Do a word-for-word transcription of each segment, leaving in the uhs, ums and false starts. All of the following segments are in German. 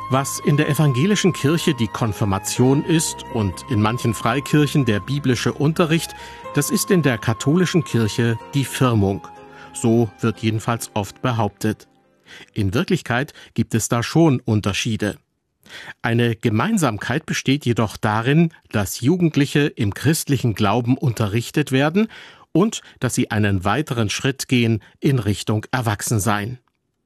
Was in der evangelischen Kirche die Konfirmation ist und in manchen Freikirchen der biblische Unterricht, das ist in der katholischen Kirche die Firmung. So wird jedenfalls oft behauptet. In Wirklichkeit gibt es da schon Unterschiede. Eine Gemeinsamkeit besteht jedoch darin, dass Jugendliche im christlichen Glauben unterrichtet werden und dass sie einen weiteren Schritt gehen in Richtung Erwachsensein.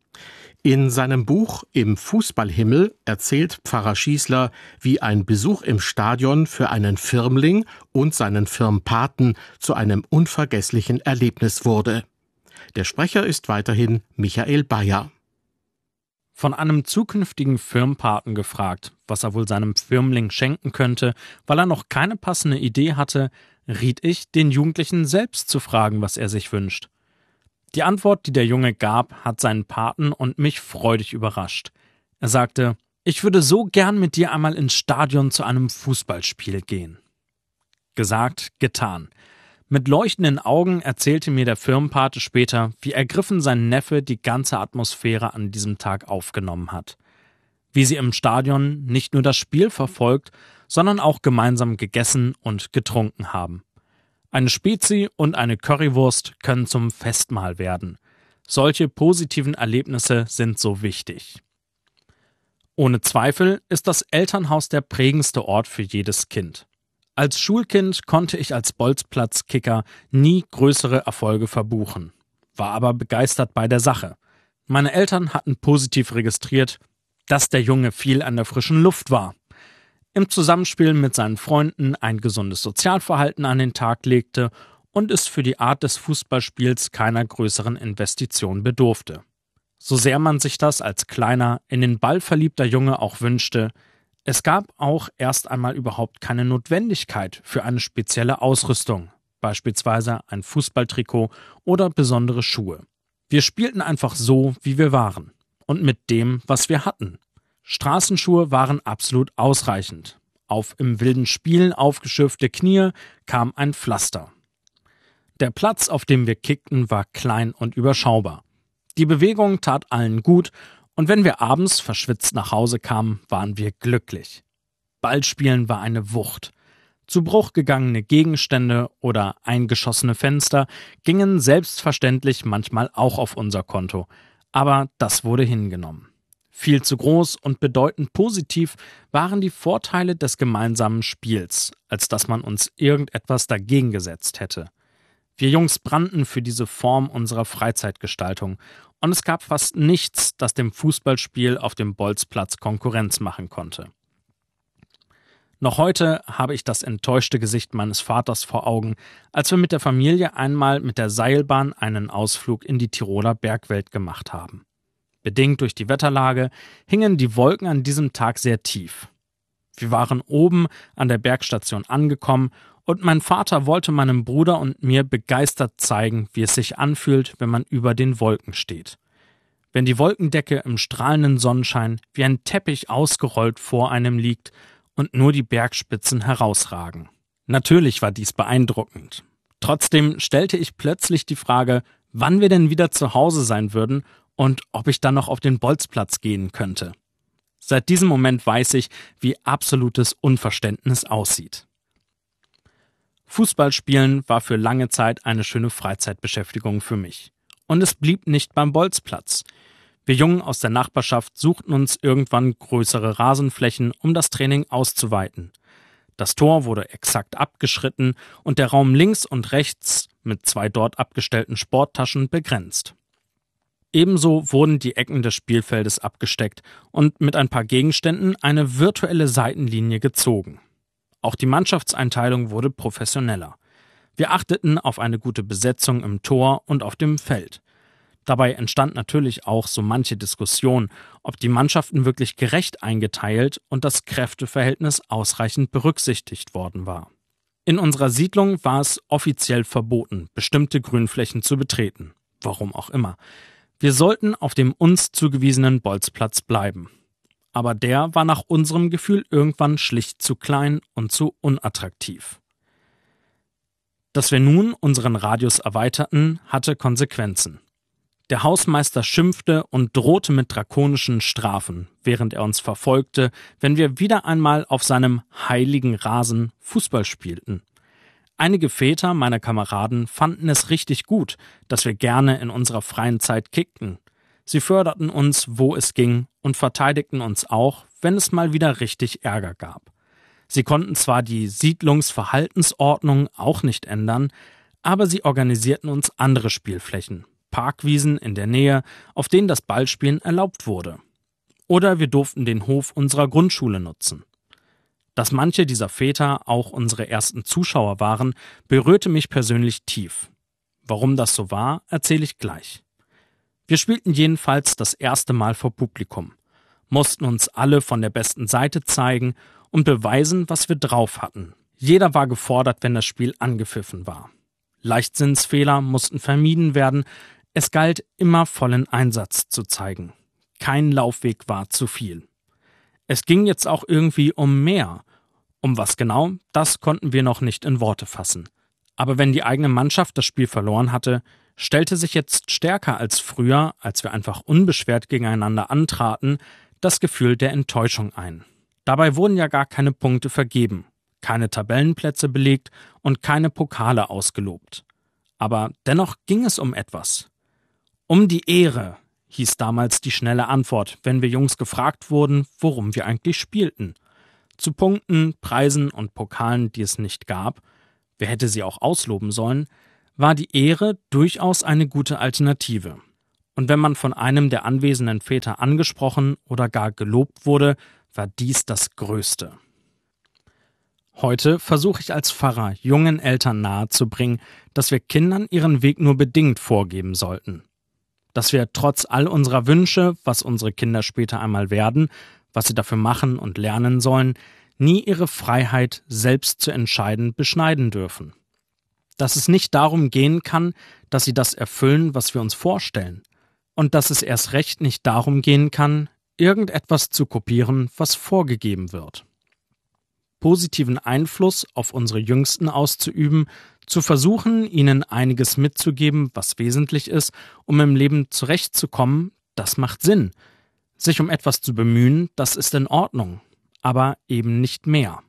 In seinem Buch »Im Fußballhimmel« erzählt Pfarrer Schießler, wie ein Besuch im Stadion für einen Firmling und seinen Firmpaten zu einem unvergesslichen Erlebnis wurde. Der Sprecher ist weiterhin Michael Bayer. Von einem zukünftigen Firmpaten gefragt, was er wohl seinem Firmling schenken könnte, weil er noch keine passende Idee hatte, riet ich, den Jugendlichen selbst zu fragen, was er sich wünscht. Die Antwort, die der Junge gab, hat seinen Paten und mich freudig überrascht. Er sagte, ich würde so gern mit dir einmal ins Stadion zu einem Fußballspiel gehen. Gesagt, getan. Mit leuchtenden Augen erzählte mir der Firmenpate später, wie ergriffen sein Neffe die ganze Atmosphäre an diesem Tag aufgenommen hat. Wie sie im Stadion nicht nur das Spiel verfolgt, sondern auch gemeinsam gegessen und getrunken haben. Eine Spezi und eine Currywurst können zum Festmahl werden. Solche positiven Erlebnisse sind so wichtig. Ohne Zweifel ist das Elternhaus der prägendste Ort für jedes Kind. Als Schulkind konnte ich als Bolzplatzkicker nie größere Erfolge verbuchen, war aber begeistert bei der Sache. Meine Eltern hatten positiv registriert, dass der Junge viel an der frischen Luft war. Im Zusammenspiel mit seinen Freunden ein gesundes Sozialverhalten an den Tag legte und es für die Art des Fußballspiels keiner größeren Investition bedurfte. So sehr man sich das als kleiner, in den Ball verliebter Junge auch wünschte, es gab auch erst einmal überhaupt keine Notwendigkeit für eine spezielle Ausrüstung, beispielsweise ein Fußballtrikot oder besondere Schuhe. Wir spielten einfach so, wie wir waren und mit dem, was wir hatten. Straßenschuhe waren absolut ausreichend. Auf im wilden Spielen aufgeschürfte Knie kam ein Pflaster. Der Platz, auf dem wir kickten, war klein und überschaubar. Die Bewegung tat allen gut und wenn wir abends verschwitzt nach Hause kamen, waren wir glücklich. Ballspielen war eine Wucht. Zu Bruch gegangene Gegenstände oder eingeschossene Fenster gingen selbstverständlich manchmal auch auf unser Konto, aber das wurde hingenommen. Viel zu groß und bedeutend positiv waren die Vorteile des gemeinsamen Spiels, als dass man uns irgendetwas dagegen gesetzt hätte. Wir Jungs brannten für diese Form unserer Freizeitgestaltung und es gab fast nichts, das dem Fußballspiel auf dem Bolzplatz Konkurrenz machen konnte. Noch heute habe ich das enttäuschte Gesicht meines Vaters vor Augen, als wir mit der Familie einmal mit der Seilbahn einen Ausflug in die Tiroler Bergwelt gemacht haben. Bedingt durch die Wetterlage hingen die Wolken an diesem Tag sehr tief. Wir waren oben an der Bergstation angekommen und mein Vater wollte meinem Bruder und mir begeistert zeigen, wie es sich anfühlt, wenn man über den Wolken steht. Wenn die Wolkendecke im strahlenden Sonnenschein wie ein Teppich ausgerollt vor einem liegt und nur die Bergspitzen herausragen. Natürlich war dies beeindruckend. Trotzdem stellte ich plötzlich die Frage, wann wir denn wieder zu Hause sein würden und ob ich dann noch auf den Bolzplatz gehen könnte. Seit diesem Moment weiß ich, wie absolutes Unverständnis aussieht. Fußballspielen war für lange Zeit eine schöne Freizeitbeschäftigung für mich. Und es blieb nicht beim Bolzplatz. Wir Jungen aus der Nachbarschaft suchten uns irgendwann größere Rasenflächen, um das Training auszuweiten. Das Tor wurde exakt abgeschritten und der Raum links und rechts mit zwei dort abgestellten Sporttaschen begrenzt. Ebenso wurden die Ecken des Spielfeldes abgesteckt und mit ein paar Gegenständen eine virtuelle Seitenlinie gezogen. Auch die Mannschaftseinteilung wurde professioneller. Wir achteten auf eine gute Besetzung im Tor und auf dem Feld. Dabei entstand natürlich auch so manche Diskussion, ob die Mannschaften wirklich gerecht eingeteilt und das Kräfteverhältnis ausreichend berücksichtigt worden war. In unserer Siedlung war es offiziell verboten, bestimmte Grünflächen zu betreten. Warum auch immer. Wir sollten auf dem uns zugewiesenen Bolzplatz bleiben. Aber der war nach unserem Gefühl irgendwann schlicht zu klein und zu unattraktiv. Dass wir nun unseren Radius erweiterten, hatte Konsequenzen. Der Hausmeister schimpfte und drohte mit drakonischen Strafen, während er uns verfolgte, wenn wir wieder einmal auf seinem heiligen Rasen Fußball spielten. Einige Väter meiner Kameraden fanden es richtig gut, dass wir gerne in unserer freien Zeit kickten. Sie förderten uns, wo es ging, und verteidigten uns auch, wenn es mal wieder richtig Ärger gab. Sie konnten zwar die Siedlungsverhaltensordnung auch nicht ändern, aber sie organisierten uns andere Spielflächen, Parkwiesen in der Nähe, auf denen das Ballspielen erlaubt wurde. Oder wir durften den Hof unserer Grundschule nutzen. Dass manche dieser Väter auch unsere ersten Zuschauer waren, berührte mich persönlich tief. Warum das so war, erzähle ich gleich. Wir spielten jedenfalls das erste Mal vor Publikum, mussten uns alle von der besten Seite zeigen und beweisen, was wir drauf hatten. Jeder war gefordert, wenn das Spiel angepfiffen war. Leichtsinnsfehler mussten vermieden werden, es galt immer vollen Einsatz zu zeigen. Kein Laufweg war zu viel. Es ging jetzt auch irgendwie um mehr. Um was genau, das konnten wir noch nicht in Worte fassen. Aber wenn die eigene Mannschaft das Spiel verloren hatte, stellte sich jetzt stärker als früher, als wir einfach unbeschwert gegeneinander antraten, das Gefühl der Enttäuschung ein. Dabei wurden ja gar keine Punkte vergeben, keine Tabellenplätze belegt und keine Pokale ausgelobt. Aber dennoch ging es um etwas. Um die Ehre, hieß damals die schnelle Antwort, wenn wir Jungs gefragt wurden, worum wir eigentlich spielten. Zu Punkten, Preisen und Pokalen, die es nicht gab, wer hätte sie auch ausloben sollen, war die Ehre durchaus eine gute Alternative. Und wenn man von einem der anwesenden Väter angesprochen oder gar gelobt wurde, war dies das Größte. Heute versuche ich als Pfarrer jungen Eltern nahezubringen, dass wir Kindern ihren Weg nur bedingt vorgeben sollten. Dass wir trotz all unserer Wünsche, was unsere Kinder später einmal werden, was sie dafür machen und lernen sollen, nie ihre Freiheit, selbst zu entscheiden, beschneiden dürfen. Dass es nicht darum gehen kann, dass sie das erfüllen, was wir uns vorstellen. Und dass es erst recht nicht darum gehen kann, irgendetwas zu kopieren, was vorgegeben wird. Positiven Einfluss auf unsere Jüngsten auszuüben, zu versuchen, ihnen einiges mitzugeben, was wesentlich ist, um im Leben zurechtzukommen, das macht Sinn. Sich um etwas zu bemühen, das ist in Ordnung, aber eben nicht mehr.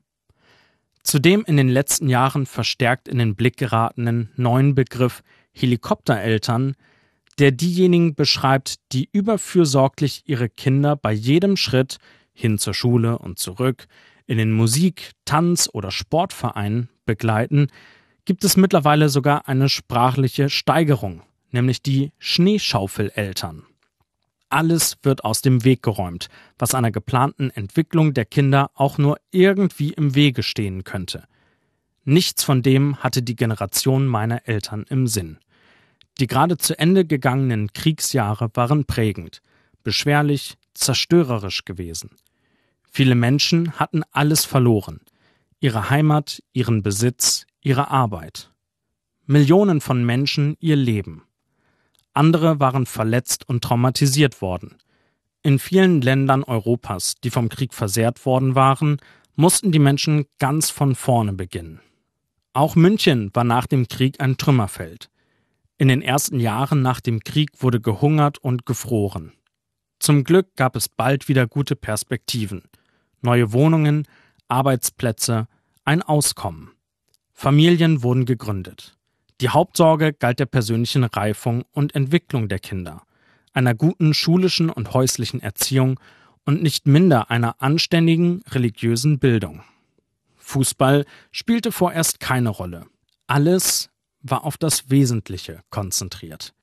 Zudem in den letzten Jahren verstärkt in den Blick geratenen neuen Begriff Helikoptereltern, der diejenigen beschreibt, die überfürsorglich ihre Kinder bei jedem Schritt hin zur Schule und zurück, in den Musik-, Tanz- oder Sportvereinen begleiten, gibt es mittlerweile sogar eine sprachliche Steigerung, nämlich die Schneeschaufeleltern. Alles wird aus dem Weg geräumt, was einer geplanten Entwicklung der Kinder auch nur irgendwie im Wege stehen könnte. Nichts von dem hatte die Generation meiner Eltern im Sinn. Die gerade zu Ende gegangenen Kriegsjahre waren prägend, beschwerlich, zerstörerisch gewesen. Viele Menschen hatten alles verloren: ihre Heimat, ihren Besitz, ihre Arbeit. Millionen von Menschen ihr Leben. Andere waren verletzt und traumatisiert worden. In vielen Ländern Europas, die vom Krieg versehrt worden waren, mussten die Menschen ganz von vorne beginnen. Auch München war nach dem Krieg ein Trümmerfeld. In den ersten Jahren nach dem Krieg wurde gehungert und gefroren. Zum Glück gab es bald wieder gute Perspektiven. Neue Wohnungen, Arbeitsplätze, ein Auskommen. Familien wurden gegründet. Die Hauptsorge galt der persönlichen Reifung und Entwicklung der Kinder, einer guten schulischen und häuslichen Erziehung und nicht minder einer anständigen religiösen Bildung. Fußball spielte vorerst keine Rolle. Alles war auf das Wesentliche konzentriert.